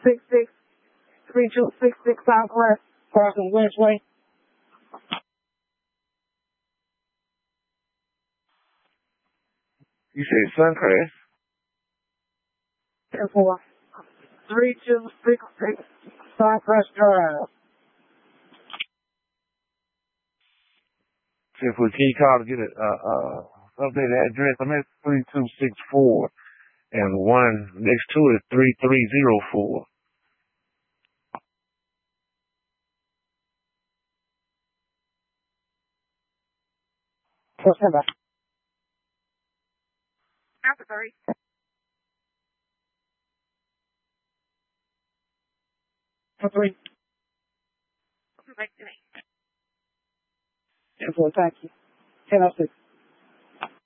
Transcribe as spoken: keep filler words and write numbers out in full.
six six, three two six six Southwest, crossing Wedgeway. You said Suncrest? ten four, three two six six Suncrest Drive. If we can you call to get a uh, uh updated address? I'm at three two six four, and one next to it is three three zero four. What's that? After three. After three. Thank you. ten four, thank you. ten oh six.